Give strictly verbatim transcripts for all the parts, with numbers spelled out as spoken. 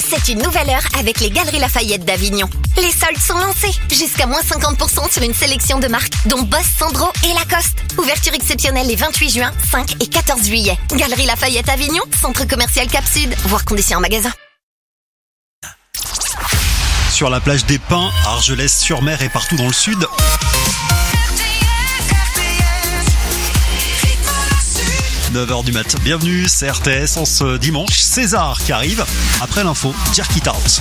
C'est une nouvelle heure avec les Galeries Lafayette d'Avignon. Les soldes sont lancés. Jusqu'à moins cinquante pour cent sur une sélection de marques, dont Boss, Sandro et Lacoste. Ouverture exceptionnelle les vingt-huit juin, cinq et quatorze juillet. Galeries Lafayette Avignon, centre commercial Cap Sud. Voir conditions en magasin. Sur la plage des Pins, à Argelès-sur-Mer et partout dans le sud. neuf heures du mat. Bienvenue, c'est R T S en ce dimanche. César qui arrive après l'info. Jerk It Out.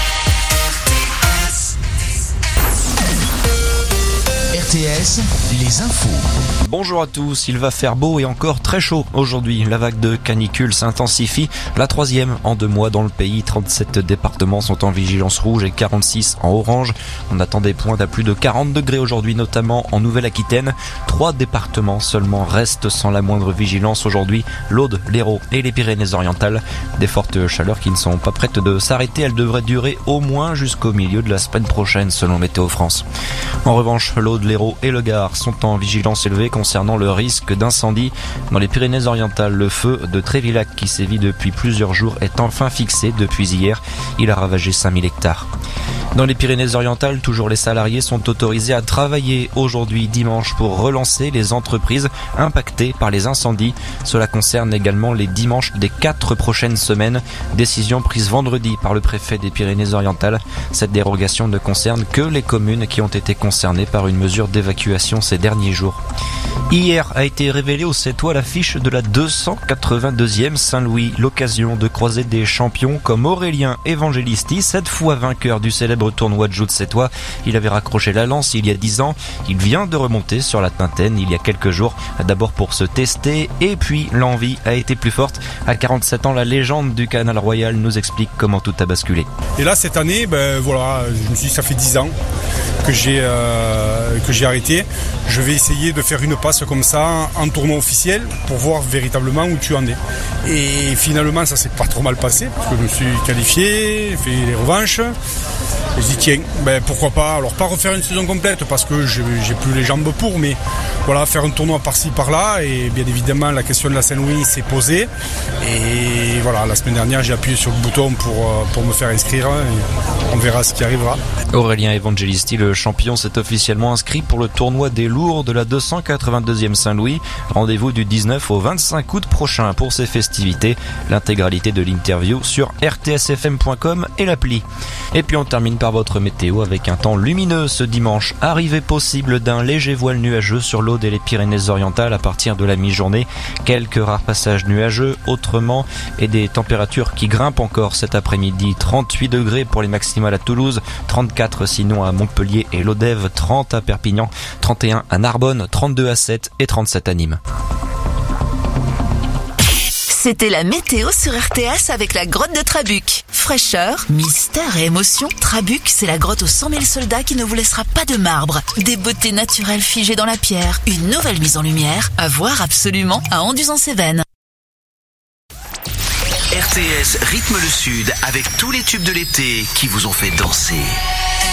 R T S, les infos. Bonjour à tous, il va faire beau et encore très chaud aujourd'hui. La vague de canicule s'intensifie, la troisième en deux mois dans le pays. trente-sept départements sont en vigilance rouge et quarante-six en orange. On attend des pointes à plus de quarante degrés aujourd'hui, notamment en Nouvelle-Aquitaine. Trois départements seulement restent sans la moindre vigilance aujourd'hui, l'Aude, l'Hérault et les Pyrénées-Orientales. Des fortes chaleurs qui ne sont pas prêtes de s'arrêter, elles devraient durer au moins jusqu'au milieu de la semaine prochaine selon Météo France. En revanche, l'Aude, l'Hérault et le Gard sont en vigilance élevée concernant le risque d'incendie. Dans les Pyrénées-Orientales, le feu de Trévillac qui sévit depuis plusieurs jours est enfin fixé depuis hier. Il a ravagé cinq mille hectares. Dans les Pyrénées-Orientales, toujours les salariés sont autorisés à travailler aujourd'hui dimanche pour relancer les entreprises impactées par les incendies. Cela concerne également les dimanches des quatre prochaines semaines. Décision prise vendredi par le préfet des Pyrénées-Orientales. Cette dérogation ne concerne que les communes qui ont été concernées par une mesure d'évacuation ces derniers jours. Hier a été révélée au Sétois l'affiche de la deux cent quatre-vingt-deuxième Saint-Louis, l'occasion de croiser des champions comme Aurélien Evangelisti, sept fois vainqueur du célèbre tournoi de joute sétois. Il avait raccroché la lance il y a dix ans. Il vient de remonter sur la Tintaine il y a quelques jours, d'abord pour se tester et puis l'envie a été plus forte. À quarante-sept ans, la légende du Canal Royal nous explique comment tout a basculé. Et là cette année, ben voilà, je me suis dit ça fait dix ans que j'ai euh, que j'ai arrêté. Je vais essayer de faire une passe comme ça en tournoi officiel pour voir véritablement où tu en es. Et finalement ça s'est pas trop mal passé parce que je me suis qualifié, fait les revanches. Et je dis tiens, ben pourquoi pas, alors pas refaire une saison complète parce que j'ai, j'ai plus les jambes pour, mais voilà, faire un tournoi par-ci par-là. Et bien évidemment la question de la Saint-Louis s'est posée. Et voilà, la semaine dernière j'ai appuyé sur le bouton pour, pour me faire inscrire et on verra ce qui arrivera. Aurélien Evangelisti, le champion, s'est officiellement inscrit pour le tournoi des lourds de la deux cent quatre-vingt-deuxième Saint-Louis. Rendez-vous du dix-neuf au vingt-cinq août prochain pour ces festivités. L'intégralité de l'interview sur r t s f m point com et l'appli. Et puis on termine par votre météo avec un temps lumineux ce dimanche. Arrivée possible d'un léger voile nuageux sur l'Aude et les Pyrénées-Orientales à partir de la mi-journée. Quelques rares passages nuageux autrement et des températures qui grimpent encore cet après-midi. trente-huit degrés pour les maximales à Toulouse, trente-quatre sinon à Montpellier et Lodève, trente à Perpignan, trente et un à Narbonne, trente-deux à Sète et trente-sept à Nîmes. C'était la météo sur R T S avec la grotte de Trabuc. Fraîcheur, mystère et émotion. Trabuc, c'est la grotte aux cent mille soldats qui ne vous laissera pas de marbre. Des beautés naturelles figées dans la pierre. Une nouvelle mise en lumière. À voir absolument à Anduze-en-Cévennes. R T S rythme le sud avec tous les tubes de l'été qui vous ont fait danser.